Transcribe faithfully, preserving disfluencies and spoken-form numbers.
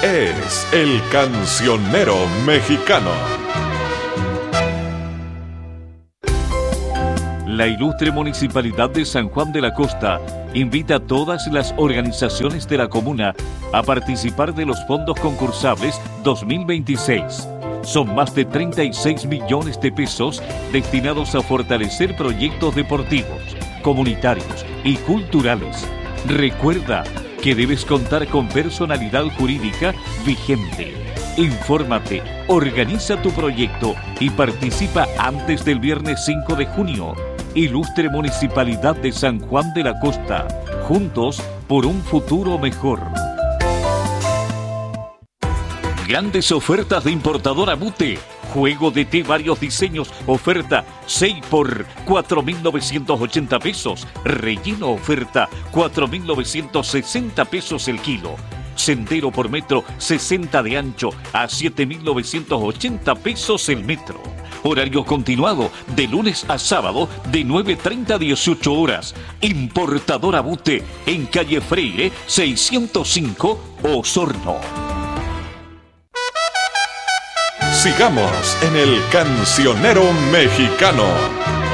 es el Cancionero Mexicano. La ilustre Municipalidad de San Juan de la Costa invita a todas las organizaciones de la comuna a participar de los fondos concursables dos mil veintiséis. Son más de treinta y seis millones de pesos destinados a fortalecer proyectos deportivos, comunitarios y culturales. Recuerda que debes contar con personalidad jurídica vigente. Infórmate, organiza tu proyecto y participa antes del viernes cinco de junio. Ilustre Municipalidad de San Juan de la Costa, juntos por un futuro mejor. Grandes ofertas de importadora Bute. Juego de té varios diseños, oferta seis por cuatro mil novecientos ochenta pesos. Relleno oferta cuatro mil novecientos sesenta pesos el kilo. Sendero por metro sesenta de ancho a siete mil novecientos ochenta pesos el metro. Horario continuado de lunes a sábado de nueve treinta a dieciocho horas. Importadora Bute en calle Freire seiscientos cinco, Osorno. Sigamos en el Cancionero Mexicano.